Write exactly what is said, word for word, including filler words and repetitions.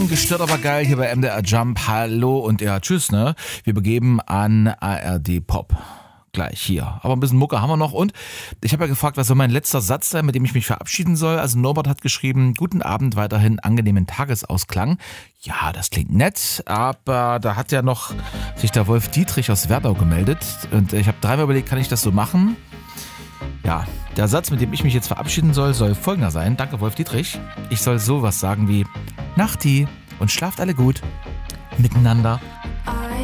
Gestört aber geil hier bei M D R Jump. Hallo und ja, tschüss, ne? Wir begeben an A R D Pop. Gleich hier. Aber ein bisschen Mucke haben wir noch. Und ich habe ja gefragt, was soll mein letzter Satz sein, mit dem ich mich verabschieden soll. Also Norbert hat geschrieben, guten Abend, weiterhin angenehmen Tagesausklang. Ja, das klingt nett, aber da hat ja noch sich der Wolf Dietrich aus Werdau gemeldet. Und ich habe dreimal überlegt, kann ich das so machen? Ja, der Satz, mit dem ich mich jetzt verabschieden soll, soll folgender sein. Danke, Wolf Dietrich. Ich soll sowas sagen wie Nachti und schlaft alle gut miteinander.